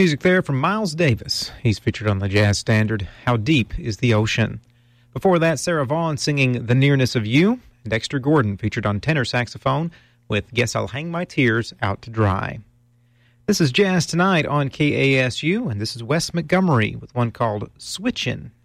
Music there from Miles Davis. He's featured on the jazz standard, How Deep is the Ocean. Before that, Sarah Vaughan singing The Nearness of You, and Dexter Gordon featured on tenor saxophone with Guess I'll Hang My Tears Out to Dry. This is Jazz Tonight on KASU, and this is Wes Montgomery with one called Switchin'.